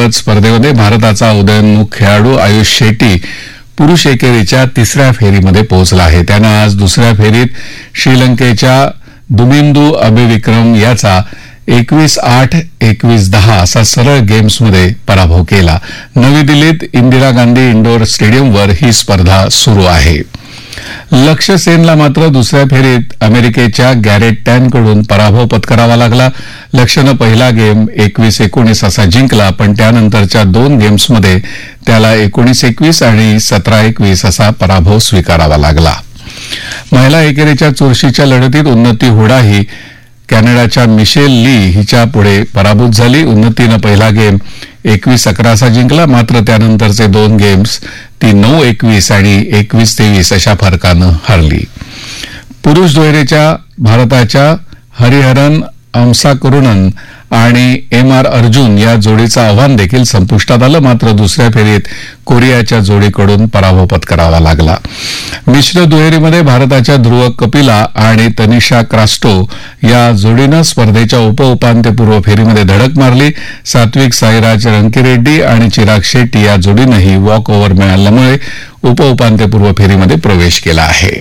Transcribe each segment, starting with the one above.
नेपथ्य स्पर्धेमध्ये भारताचा उदयोन्मुख खेळाडू आयुष शेट्टी पुरुष एकेरीच्या तिसऱ्या फेरीमध्ये पोहोचला आहे. त्यानं आज दुसऱ्या फेरीत श्रीलंकेच्या दुमिंदू अबेविक्रम याचा 21-8, 21-10 असा सरळ गेम्समध्ये पराभव केला. नवी दिल्लीत इंदिरा गांधी इंडोर स्टेडियमवर ही स्पर्धा सुरू आहे. लक्ष्य सेनला मात्र दुसऱ्या फेरीत अमेरिकेच्या गॅरेट टॅनकडून पराभव पत्करावा लागला. लक्ष्यनं पहिला गेम 21-19 असा जिंकला, पण त्यानंतरच्या दोन गेम्समध्ये त्याला 19-21 आणि 17-21 असा पराभव स्वीकारावा लागला. महिला एकेरीच्या चुरशीच्या लढतीत उन्नती हुडा ही कॅनडाच्या मिशेल ली हिच्या पुढे पराभूत झाली. उन्नतीनं पहिला गेम 21-11 असा जिंकला, मात्र त्यानंतरचे दोन गेम्स ती 9-21 आणि 21-23 अशा फरकानं हरली. पुरुष दुहेरीच्या भारताच्या हरिहरन अमसाकरुणन आणि MR अर्जुन या जोडीचं आव्हान देखील संपुष्टात आलं, मात्र दुसऱ्या फेरीत कोरियाच्या जोडीकडून पराभव पत्करावा लागला. मिश्र दुहेरीमध्ये भारताच्या ध्रुव कपिला आणि तनिषा क्रास्टो या जोडीनं स्पर्धेच्या उपउपांत्यपूर्व फेरीमध्ये धडक मारली. सात्विक साईराज रंकीरेड्डी आणि चिराग शेट्टी या जोडीनंही वॉक ओव्हर मिळाल्यामुळे उपउपांत्यपूर्व फेरीमध्ये प्रवेश केला आहे.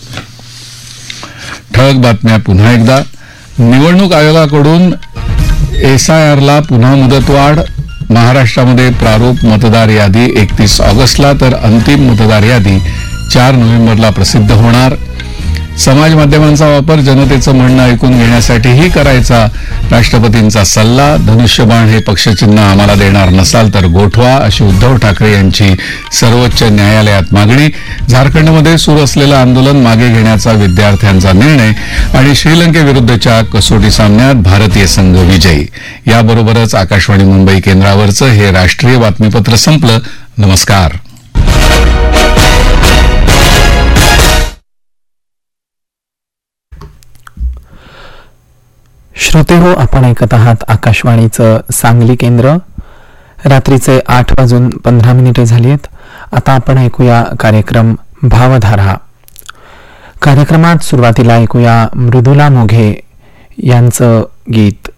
ठळक बातम्या पुन्हा एकदा. निवडणूक आयोगाकडून SIRला पुन्हा मुदतवाढ. महाराष्ट्रामध्ये प्रारूप मतदार यादी 31 ऑगस्टला तर अंतिम मतदार यादी 4 नोव्हेंबरला प्रसिद्ध होणार. समाज माध्यमांचा वापर जनतेचं म्हणणं ऐकून घेण्यासाठीही करायचा, राष्ट्रपतींचा सल्ला. धनुष्यबाण हे पक्षचिन्ह आम्हाला देणार नसाल तर गोठवा, अशी उद्धव ठाकरे यांची सर्वोच्च न्यायालयात मागणी. झारखंडमध्ये सुरू असलेलं आंदोलन मागे घेण्याचा विद्यार्थ्यांचा निर्णय आणि श्रीलंकेविरुद्धच्या कसोटी सामन्यात भारतीय संघ विजयी. याबरोबरच आकाशवाणी मुंबई केंद्रावरचं हे राष्ट्रीय बातमीपत्र संपलं. नमस्कार. श्रोते हो, आपण ऐकत आहात आकाशवाणीचं सांगली केंद्र. रात्रीचे 8:15 झाली आहेत. आता आपण ऐकूया कार्यक्रम भावधारा. कार्यक्रमात सुरुवातीला ऐकूया मृदुला मोघे यांचं गीत